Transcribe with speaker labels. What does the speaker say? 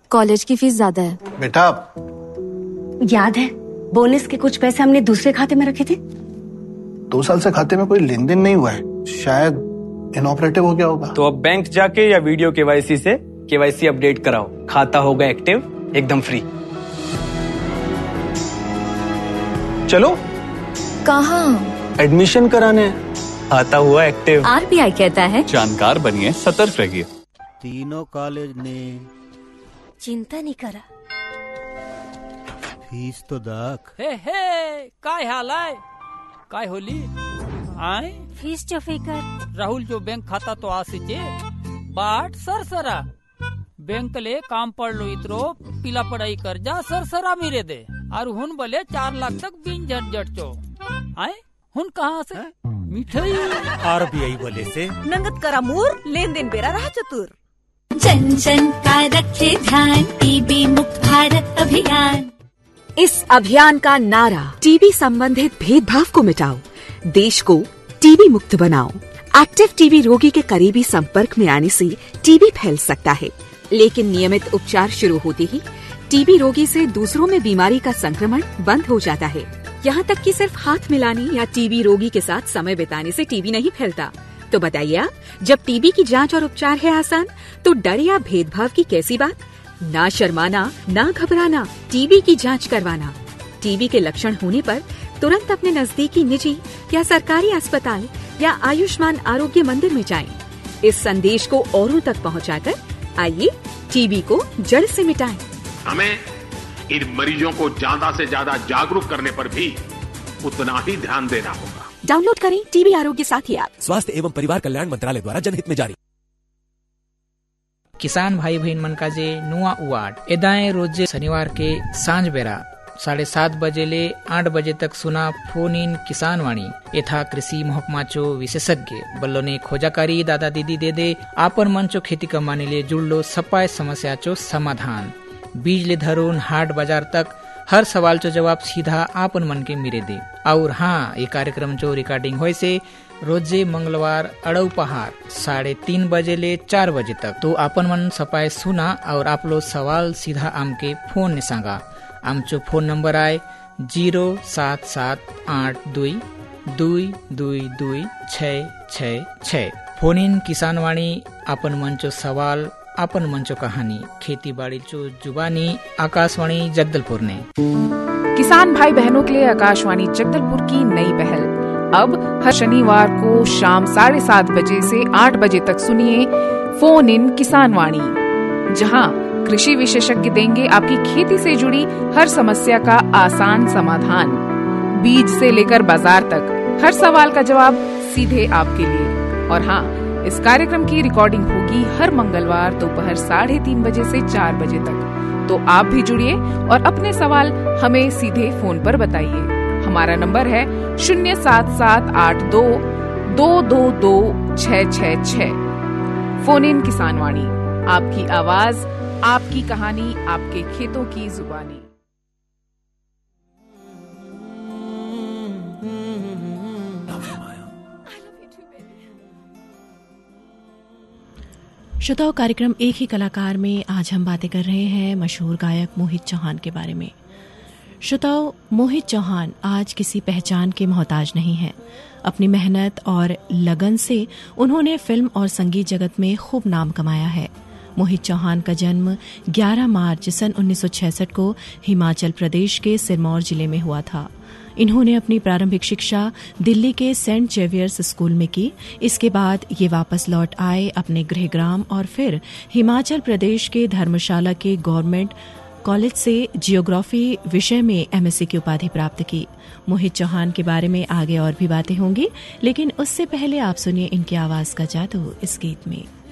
Speaker 1: College की fees ज्यादा है।
Speaker 2: बेटा
Speaker 3: याद है बोनस के कुछ पैसे हमने दूसरे खाते में रखे थे?
Speaker 2: 2 साल से खाते में कोई लेन देन नहीं हुआ है, शायद इनऑपरेटिव हो गया होगा।
Speaker 4: तो अब बैंक जाके या वीडियो केवाईसी से केवाईसी अपडेट कराओ, खाता होगा एक्टिव एकदम फ्री। चलो।
Speaker 1: कहाँ?
Speaker 4: एडमिशन कराने, खाता हुआ एक्टिव।
Speaker 1: RBI कहता है
Speaker 5: जानकार बनिए, सतर्क रहिए।
Speaker 6: तीनों कॉलेज ने
Speaker 3: चिंता नहीं करा,
Speaker 6: फीस तो दाख।
Speaker 7: हे काय हाल आहे, काय होली आय
Speaker 3: फीस च फिकर
Speaker 7: राहुल जो बैंक खाता तो आसीचे बाट सरसरा बैंक ले काम पड़लो इतरो पीला पढ़ाई कर जा सरसरा मेरे दे और हुन बोले 4 लाख तक बिन झटझट चो आए हुन कहाँ से मिठाई
Speaker 6: RBI बोले से
Speaker 3: नंगत करा मूर लेन देन बेरा रहा चतुर।
Speaker 8: जन जन का रखे ध्यान, टीबी मुक्त भारत अभियान।
Speaker 9: इस अभियान का नारा टीबी संबंधित भेदभाव को मिटाओ, देश को टीबी मुक्त बनाओ। एक्टिव टीबी रोगी के करीबी संपर्क में आने से टीबी फैल सकता है, लेकिन नियमित उपचार शुरू होते ही टीबी रोगी से दूसरों में बीमारी का संक्रमण बंद हो जाता है। यहाँ तक कि सिर्फ हाथ मिलाने या टीबी रोगी के साथ समय बिताने से टीबी नहीं फैलता। तो बताइए आप, जब टीबी की जांच और उपचार है आसान, तो डर या भेदभाव की कैसी बात? ना शर्माना, ना घबराना, टीबी की जांच करवाना। टीबी के लक्षण होने पर तुरंत अपने नजदीकी निजी या सरकारी अस्पताल या आयुष्मान आरोग्य मंदिर में जाएं। इस संदेश को औरों तक पहुंचाकर आइए टीबी को जड़ से मिटाएं।
Speaker 10: हमें इन मरीजों को ज्यादा से ज्यादा जागरूक करने पर भी उतना ही ध्यान देना होगा।
Speaker 9: डाउनलोड करें टीबी आरोग्य साथी ऐप।
Speaker 11: स्वास्थ्य एवं परिवार कल्याण मंत्रालय द्वारा जनहित में जारी।
Speaker 7: किसान भाई बहन मन का जे नुआ वार्ड एदाए रोज शनिवार के सांझ बेरा 7:30 बजे ले 8 बजे तक सुना फोन इन किसान वाणी यथा कृषि महकमा चो विशेषज्ञ बल्लो ने खोजाकारी दादा दीदी दे दे आपन मन चो खेती कमाने ले जुड़लो सपाय समस्या चो समाधान। बीज ले धरून हाट बाजार तक हर सवाल चो जवाब सीधा आपन मन के मिरे दे। और हाँ, ये कार्यक्रम चो रिकॉर्डिंग होए से रोजे मंगलवार अड़ऊ पहाड़ 3:30 बजे ले 4 बजे तक। तो आपन मन सपाय सुना और आप लो सवाल सीधा आम के फोन ने सांगा। आमचो फोन नंबर आए 07782222666। फोन इन किसान वाणी आपन मंचो सवाल आपन मंचो कहानी खेती बाड़ी चो जुबानी आकाशवाणी जगदलपुर ने।
Speaker 12: किसान भाई बहनों के लिए आकाशवाणी जगदलपुर की नई पहल। अब हर शनिवार को शाम 7:30 बजे से 8 बजे तक सुनिए फोन इन किसान वाणी, जहां कृषि विशेषज्ञ देंगे आपकी खेती से जुड़ी हर समस्या का आसान समाधान। बीज से लेकर बाजार तक हर सवाल का जवाब सीधे आपके लिए। और हाँ, इस कार्यक्रम की रिकॉर्डिंग होगी हर मंगलवार दोपहर 3:30 बजे से 4 बजे तक। तो आप भी जुड़िए और अपने सवाल हमें सीधे फोन पर बताइए। हमारा नंबर है 07782222666। फोन इन किसान वाणी, आपकी आवाज, आपकी कहानी, आपके खेतों की जुबानी।
Speaker 13: श्रोताओं, कार्यक्रम एक ही कलाकार में आज हम बातें कर रहे हैं मशहूर गायक मोहित चौहान के बारे में। श्रोताओं, मोहित चौहान आज किसी पहचान के मोहताज नहीं हैं। अपनी मेहनत और लगन से उन्होंने फिल्म और संगीत जगत में खूब नाम कमाया है। मोहित चौहान का जन्म 11 मार्च सन 1966 को हिमाचल प्रदेश के सिरमौर जिले में हुआ था। इन्होंने अपनी प्रारंभिक शिक्षा दिल्ली के सेंट जेवियर्स स्कूल में की। इसके बाद ये वापस लौट आए अपने गृहग्राम और फिर हिमाचल प्रदेश के धर्मशाला के गवर्नमेंट कॉलेज से जियोग्राफी विषय में MSc की उपाधि प्राप्त की। मोहित चौहान के बारे में आगे और भी बातें होंगी, लेकिन उससे पहले आप सुनिए इनकी आवाज का जादू इस गीत में।